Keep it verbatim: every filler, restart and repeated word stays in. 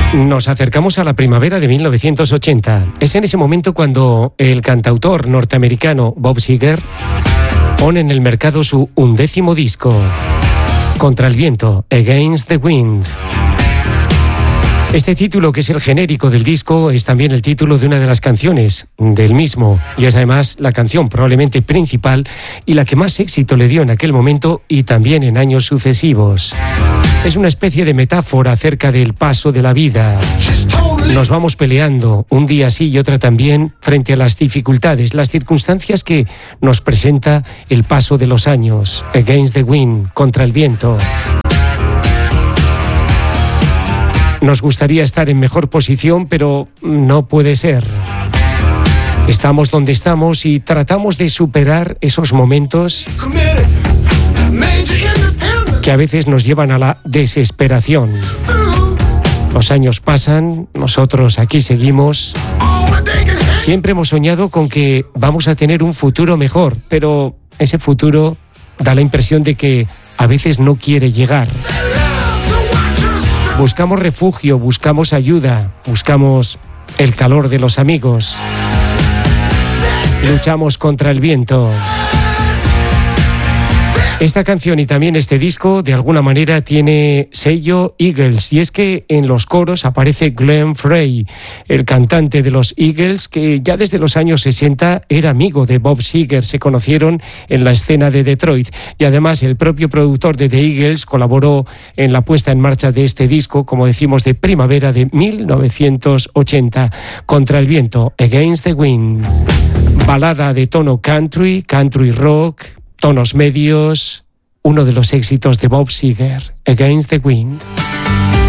Nos acercamos a la primavera de mil novecientos ochenta. Es en ese momento cuando el cantautor norteamericano Bob Seger pone en el mercado su undécimo disco, Contra el viento, Against the Wind. Este título, que es el genérico del disco, es también el título de una de las canciones del mismo, y es además la canción probablemente principal y la que más éxito le dio en aquel momento y también en años sucesivos. Es una especie de metáfora acerca del paso de la vida. Nos vamos peleando un día sí y otra también frente a las dificultades, las circunstancias que nos presenta el paso de los años. Against the Wind, contra el viento. Nos gustaría estar en mejor posición, pero no puede ser. Estamos donde estamos y tratamos de superar esos momentos que a veces nos llevan a la desesperación. Los años pasan, nosotros aquí seguimos. Siempre hemos soñado con que vamos a tener un futuro mejor, pero ese futuro da la impresión de que a veces no quiere llegar. Buscamos refugio, buscamos ayuda, buscamos el calor de los amigos. Luchamos contra el viento. Esta canción y también este disco de alguna manera tiene sello Eagles, y es que en los coros aparece Glenn Frey, el cantante de los Eagles, que ya desde los años sesenta era amigo de Bob Seger. Se conocieron en la escena de Detroit y además el propio productor de The Eagles colaboró en la puesta en marcha de este disco, como decimos, de primavera de mil novecientos ochenta, Contra el viento, Against the Wind. Balada de tono country, country rock, tonos medios, uno de los éxitos de Bob Seger, Against the Wind.